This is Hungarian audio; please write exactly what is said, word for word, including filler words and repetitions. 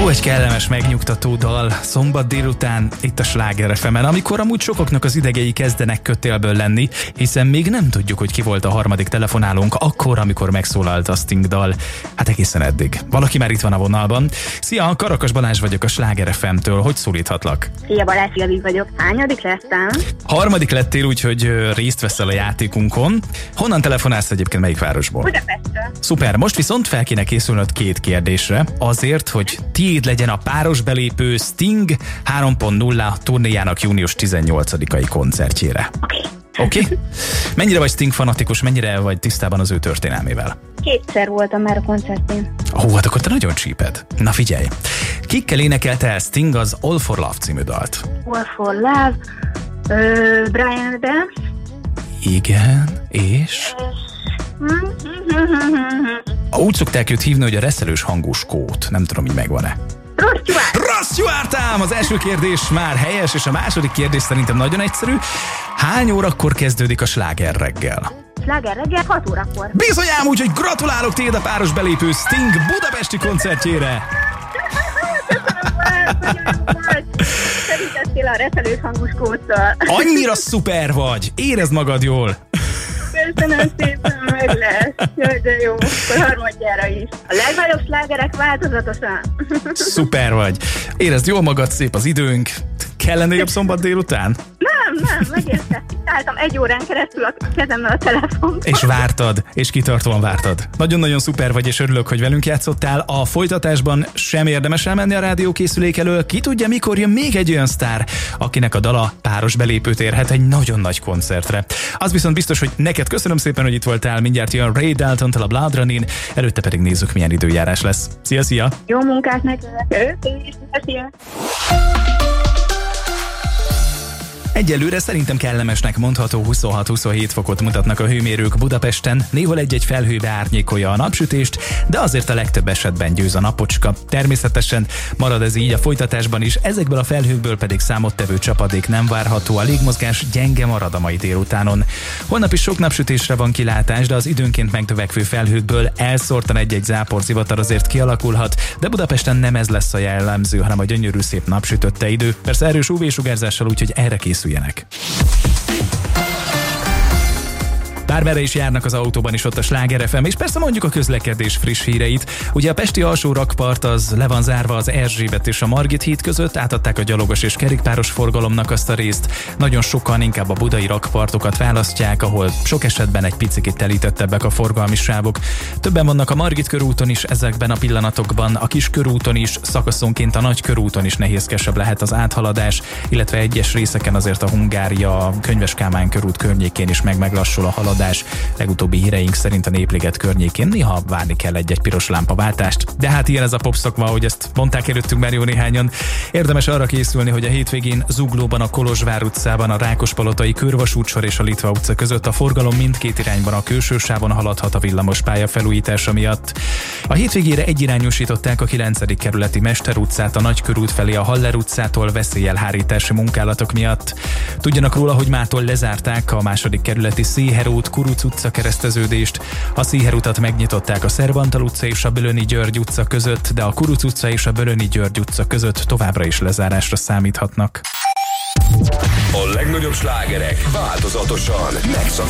Ó, egy kellemes, megnyugtató dal szombat délután itt a Sláger ef emen, amikor amúgy sokaknak az idegei kezdenek kötélből lenni, hiszen még nem tudjuk, hogy ki volt a harmadik telefonálónk akkor, amikor megszólalt a Sting dal. Hát egészen eddig. Valaki már itt van a vonalban. Szia, Karakas Balázs vagyok a Sláger ef emtől. Hogy szólíthatlak? Szia, Balázs Javi vagyok. Hányadik lettem? Harmadik lettél, úgyhogy részt veszel a játékunkon. Honnan telefonálsz egyébként, melyik városból? Budapestről. Szuper, most viszont fel kéne készülnöd két kérdésre, azért, hogy tiéd legyen a páros belépő Sting három pont nulla turnéjának június tizennyolcadikai koncertjére. Oké. Oké? Okay? Mennyire vagy Sting fanatikus, mennyire vagy tisztában az ő történelmével? Kétszer voltam már a koncertén. Ó, hát akkor te nagyon csíped. Na figyelj, kikkel énekelte el Sting az All for Love című dalt? All for Love, uh, Brian Adams. Igen, és... Úgy szokták őt hívni, hogy a reszelős hangú skót. Nem tudom, így megvan-e. Ross Stewart! Ross Stewart ám! Az első kérdés már helyes, és a második kérdés szerintem nagyon egyszerű. Hány órakor kezdődik a Sláger reggel? Sláger reggel hat órakor. Bizonyám, úgyhogy gratulálok téged a páros belépő Sting budapesti koncertjére! Segítettél a reszelős hangú skóttal. Annyira szuper vagy! Érezd magad jól! Köszönöm szépen, meg lesz. Jaj, de jó, akkor harmadjára is. A legnagyobb slágerek változatosan. Szuper vagy. Érezd jól magad, szép az időnk. Kellene jobb szombat délután? Nem, nem, megérte. Álltam egy órán keresztül a kezemmel a telefont. És vártad, és kitartóan vártad. Nagyon-nagyon szuper vagy, és örülök, hogy velünk játszottál. A folytatásban sem érdemes elmenni a rádiókészülék elől. Ki tudja, mikor jön még egy olyan sztár, akinek a dala páros belépőt érhet egy nagyon nagy koncertre. Az viszont biztos, hogy neked köszönöm szépen, hogy itt voltál. Mindjárt jön Ray Dalton-tól a Blood Running. Előtte pedig nézzük, milyen időjárás lesz. Szia, szia! Jó munkát nektek! Szia! Egyelőre szerintem kellemesnek mondható huszonhat-huszonhét fokot mutatnak a hőmérők Budapesten, néhol egy-egy felhőbe árnyékolja a napsütést, de azért a legtöbb esetben győz a napocska. Természetesen marad ez így a folytatásban is, ezekből a felhőkből pedig számottevő csapadék nem várható, a légmozgás gyenge marad a mai délutánon. Holnap is sok napsütésre van kilátás, de az időnként megtövekvő felhőkből elszórtan egy-egy záporzivatar azért kialakulhat, de Budapesten nem ez lesz a jellemző, hanem a gyönyörű szép napsütötte idő. Persze erős ú vé-sugárzással, úgyhogy erre készül. Bármerre is járnak az autóban is ott a Sláger ef em, és persze mondjuk a közlekedés friss híreit. Ugye a pesti alsó rakpart az le van zárva az Erzsébet és a Margit híd között, átadták a gyalogos és kerékpáros forgalomnak azt a részt. Nagyon sokan inkább a budai rakpartokat választják, ahol sok esetben egy picit telítettebbek a forgalmi sávok. Többen vannak a Margit körúton is ezekben a pillanatokban, a kis körúton is, szakaszonként a nagy körúton is nehézkesebb lehet az áthaladás, illetve egyes részeken azért a Hungária, a Könyves Kálmán körút környékén is meg meglassul a haladás. Legutóbbi híreink szerint a Népliget környékén néha várni kell egy-egy piros lámpaváltást. De hát ilyen ez a popszakma, ahogy ezt mondták előttünk már jó néhányan. Érdemes arra készülni, hogy a hétvégén Zuglóban, a Kolozsvár utcában, a Rákospalotai körvasútsor és a Litva utca között a forgalom mindkét irányban a külső sávon haladhat a villamospálya felújítása miatt. A hétvégére egyirányosították a kilencedik kerületi Mester utcát a Nagykörút felé a Haller utcától veszélyelhárítási munkálatok miatt. Tudjanak róla, hogy mától lezárták a második kerületi Széher út, Kuruc utca kereszteződést. A Széher utat megnyitották a Szerbantal utca és a Bölöni György utca között, de a Kuruc utca és a Bölöni György utca között továbbra is lezárásra számíthatnak. A legnagyobb slágerek változatosan megszak